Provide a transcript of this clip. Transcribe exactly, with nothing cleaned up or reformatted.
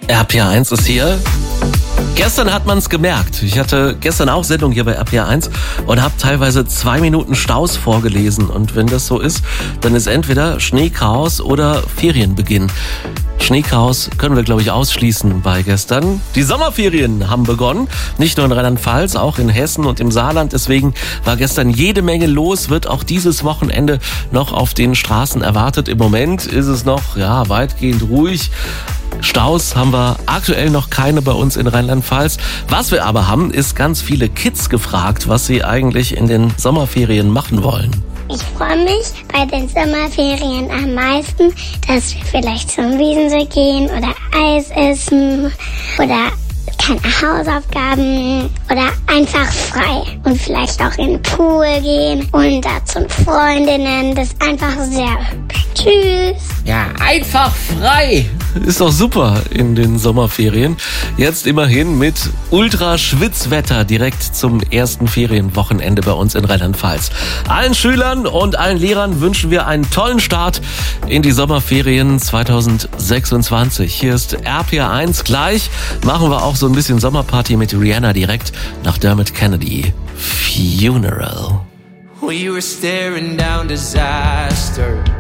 R P R eins ist hier. Gestern hat man es gemerkt. Ich hatte gestern auch Sendung hier bei R P R eins und habe teilweise zwei Minuten Staus vorgelesen. Und wenn das so ist, dann ist entweder Schneechaos oder Ferienbeginn. Schneechaos können wir, glaube ich, ausschließen bei gestern. Die Sommerferien haben begonnen, nicht nur in Rheinland-Pfalz, auch in Hessen und im Saarland. Deswegen war gestern jede Menge los, wird auch dieses Wochenende noch auf den Straßen erwartet. Im Moment ist es noch ja weitgehend ruhig. Staus haben wir aktuell noch keine bei uns in Rheinland-Pfalz. Was wir aber haben, ist ganz viele Kids gefragt, was sie eigentlich in den Sommerferien machen wollen. Ich freue mich bei den Sommerferien am meisten, dass wir vielleicht zum Wiesensee gehen oder Eis essen oder keine Hausaufgaben oder einfach frei und vielleicht auch in den Pool gehen und da zu Freundinnen. Das ist einfach sehr hübsch. Tschüss. Ja, einfach frei. Ist doch super in den Sommerferien. Jetzt immerhin mit Ultra-Schwitzwetter direkt zum ersten Ferienwochenende bei uns in Rheinland-Pfalz. Allen Schülern und allen Lehrern wünschen wir einen tollen Start in die Sommerferien zwanzig sechsundzwanzig. Hier ist R P R eins. Gleich machen wir auch so ein bisschen Sommerparty mit Rihanna direkt nach Dermot Kennedy. Funeral. We were staring down disaster.